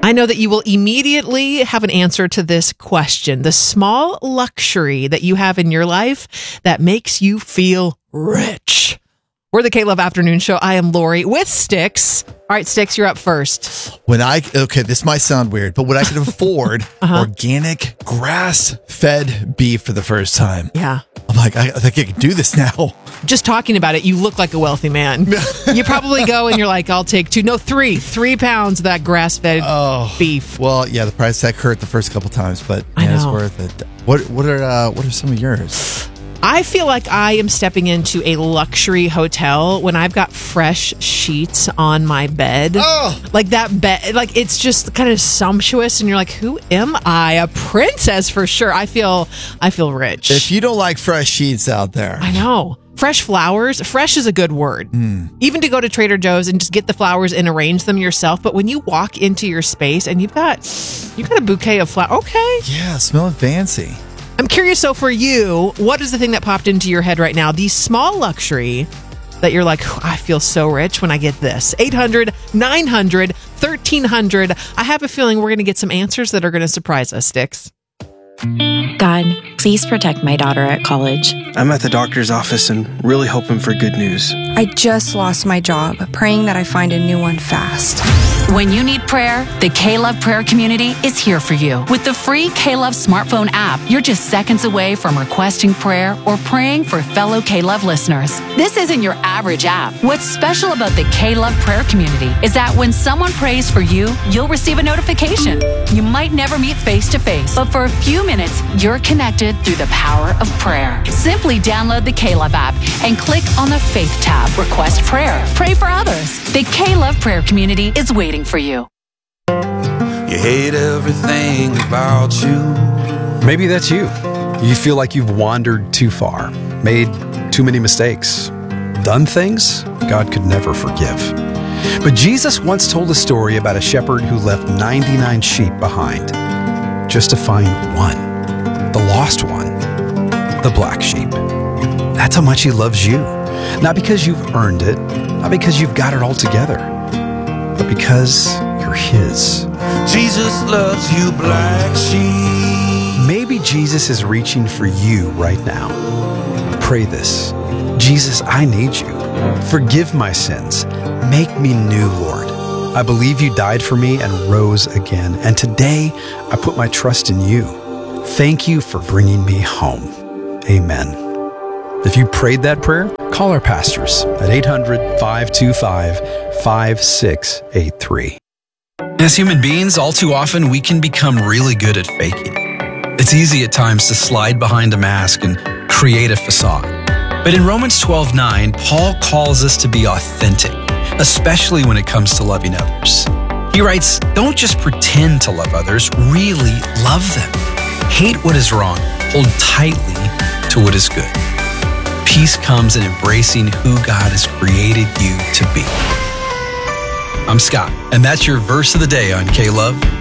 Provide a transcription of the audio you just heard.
I know that you will immediately have an answer to this question. The small luxury that you have in your life that makes you feel rich. We're the K-Love Afternoon Show. I am Lori with Sticks. All right, Sticks, you're up first. This might sound weird, but when I could afford organic grass-fed beef for the first time. Yeah. I'm like, I think I can do this now. Just talking about it, you look like a wealthy man. You probably go and you're like, I'll take 3 pounds of that grass-fed beef. Well, yeah, the price tag hurt the first couple times, but it's worth it. What are some of yours? I feel like I am stepping into a luxury hotel when I've got fresh sheets on my bed. Oh! Like that bed, like it's just kind of sumptuous, and you're like, who am I? A princess for sure. I feel rich. If you don't like fresh sheets out there. I know. Fresh flowers. Fresh is a good word. Even to go to Trader Joe's and just get the flowers and arrange them yourself. But when you walk into your space and you've got a bouquet of flowers, okay. Yeah, smelling fancy. I'm curious, so for you, what is the thing that popped into your head right now? The small luxury that you're like, I feel so rich when I get this. 800-900-1300. I have a feeling we're going to get some answers that are going to surprise us, Sticks. God, please protect my daughter at college. I'm at the doctor's office and really hoping for good news. I just lost my job, praying that I find a new one fast. When you need prayer, the K-Love Prayer Community is here for you. With the free K-Love smartphone app, you're just seconds away from requesting prayer or praying for fellow K-Love listeners. This isn't your average app. What's special about the K-Love Prayer Community is that when someone prays for you, you'll receive a notification. You might never meet face to face, but for a few minutes, you're connected through the power of prayer. Simply download the K-Love app and click on the Faith tab. Request prayer. Pray for others. The K-Love Prayer Community is waiting for you. You hate everything about you. Maybe that's you. You feel like you've wandered too far, made too many mistakes, done things God could never forgive. But Jesus once told a story about a shepherd who left 99 sheep behind just to find one, the lost one, the black sheep. That's how much he loves you. Not because you've earned it, not because you've got it all together, but because you're his. Jesus loves you, black sheep. Maybe Jesus is reaching for you right now. Pray this. Jesus, I need you. Forgive my sins. Make me new, Lord. I believe you died for me and rose again. And today, I put my trust in you. Thank you for bringing me home. Amen. If you prayed that prayer, call our pastors at 800-525-5683. As human beings, all too often, we can become really good at faking. It's easy at times to slide behind a mask and create a facade. But in Romans 12:9, Paul calls us to be authentic, especially when it comes to loving others. He writes, don't just pretend to love others, really love them. Hate what is wrong, hold tightly to what is good. Peace comes in embracing who God has created you to be. I'm Scott, and that's your verse of the day on K-Love